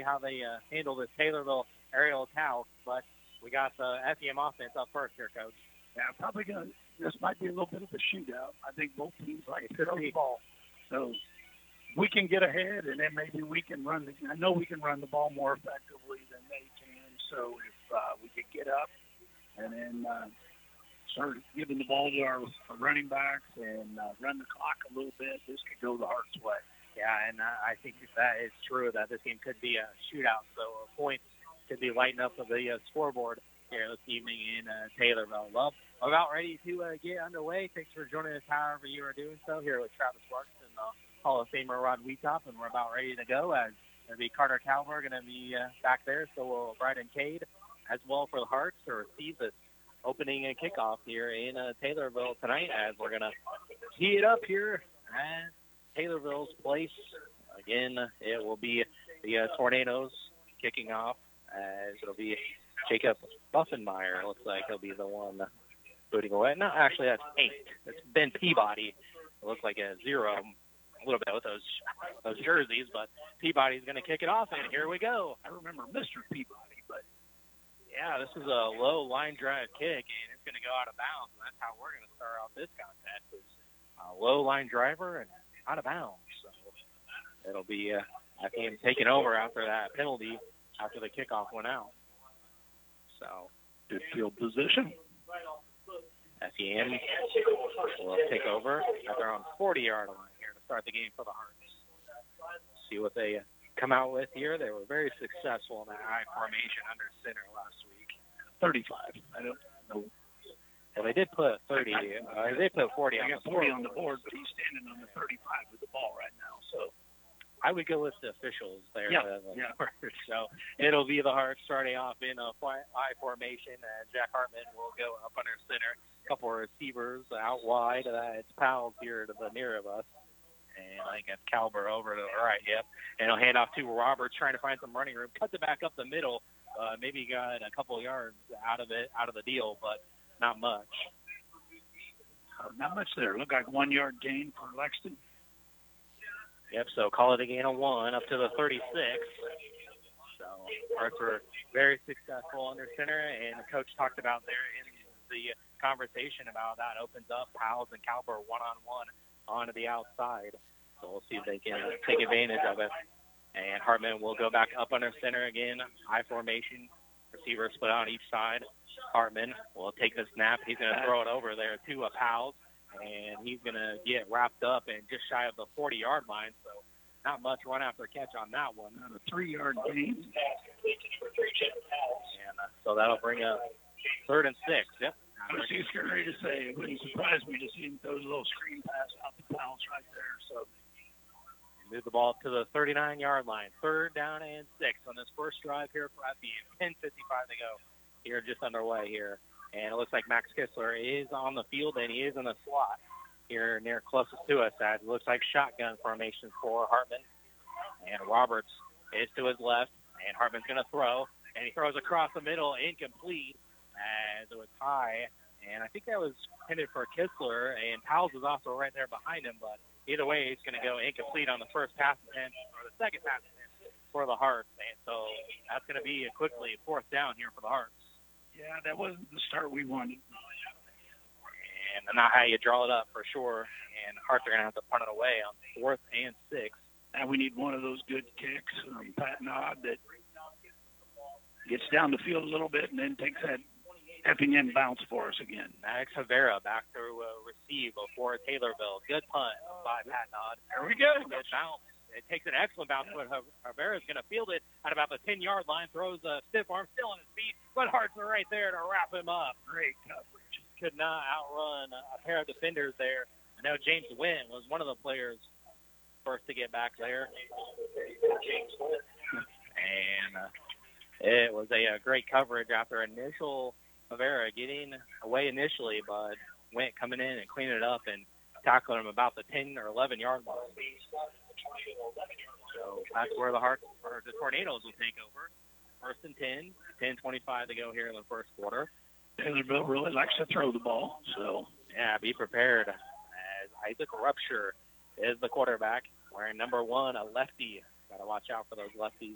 how they handle this Taylorville aerial attack. But we got the FEM offense up first here, Coach. Yeah, probably this might be a little bit of a shootout. I think both teams like to throw the ball. So we can get ahead, and then maybe we can I know we can run the ball more effectively than they can. So if we could get up and then start giving the ball to our running backs and run the clock a little bit, this could go the Hearts' way. Yeah, and I think that is true, that this game could be a shootout. So points could be lighting up of the scoreboard here this evening in Taylorville. Well, about ready to get underway. Thanks for joining us however you are doing so here with Travis Sparks and Hall of Famer Rod Wheatop, and we're about ready to go as going to be Carter Calver going to be back there. So will Bryden Cade as well for the Hearts to receive this opening and kickoff here in Taylorville tonight, as we're going to tee it up here at Taylorville's place. Again, it will be the Tornadoes kicking off, as it'll be Jacob Buffenmeyer. Looks like he'll be the one booting away. No, actually, that's 8. It's Ben Peabody. It looks like a 0 a little bit with those jerseys, but Peabody's going to kick it off, and here we go. I remember Mr. Peabody, but yeah, this is a low line drive kick, and it's going to go out of bounds, and that's how we're going to start off this contest, is a low line driver and out of bounds. So it'll be FEM taking over after that penalty after the kickoff went out. So good field position. FEM will take over at their own 40-yard line here to start the game for the Hearts. See what they come out with here. They were very successful in that high formation under center last week. 35. I don't know. Well, they did put 30. They put 40 on the board. 40 on the board, but he's standing on the 35 with the ball right now. So I would go with the officials there. Yeah. So it'll be the Hearts starting off in a high formation, and Jack Hartman will go up under center. A couple of receivers out wide. It's Powell here to the near of us. And I think that's Calber over to the right, yep. And he'll hand off to Roberts, trying to find some running room. Cuts it back up the middle. Maybe got a couple of yards out of the deal, but not much. Not much there. Looked like 1 yard gain for Lexington. Yep, so call it a gain of 1 up to the 36. So Hearts were very successful under center, and the coach talked about there in the conversation about that opens up Powell and Calber one-on-one onto the outside. So we'll see if they can take advantage of it. And Hartman will go back up under center again, high formation. Receivers split on each side. Hartman will take the snap. He's going to throw it over there to a Powell, and he's going to get wrapped up and just shy of the 40-yard line. So not much run after catch on that one. Not a 3-yard gain. And so that'll bring up 3rd and 6. Yep. I was just getting ready to say, it wouldn't surprise me to see him throw a little screen pass out the Powell's right there. So move the ball to the 39-yard line. 3rd down and 6 on this first drive here for FEM. 10:55 to go here, just underway here. And it looks like Max Kistler is on the field, and he is in the slot here near closest to us. As it looks like shotgun formation for Hartman. And Roberts is to his left, and Hartman's going to throw. And he throws across the middle, incomplete, as it was high. And I think that was intended for Kistler, and Powell's was also right there behind him. But either way, he's going to go incomplete on the first pass attempt, or the second pass attempt for the Hearts. And so that's going to be quickly 4th down here for the Hearts. Yeah, that wasn't the start we wanted. And not how you draw it up for sure. And Hearts are going to have to punt it away on 4th and 6. And we need one of those good kicks from Pat Nod that gets down the field a little bit and then takes that FEM bounce for us again. Max Havera back to receive for Taylorville. Good punt by Pat Nod. There we go. Good bounce. It takes an excellent bounce, but Havera's going to field it at about the 10-yard line, throws a stiff arm, still on his feet, but Hearts are right there to wrap him up. Great coverage. Could not outrun a pair of defenders there. I know James Wynn was one of the players first to get back there. And it was a great coverage after initial Havera getting away initially, but Went coming in and cleaning it up and tackling him about the 10 or 11-yard line. So that's where the Tornadoes will take over. 1st and 10, 10:25 to go here in the first quarter. Taylorville really likes to throw the ball, so. Yeah, be prepared, as Isaac Rupture is the quarterback, wearing number 1, a lefty. Got to watch out for those lefties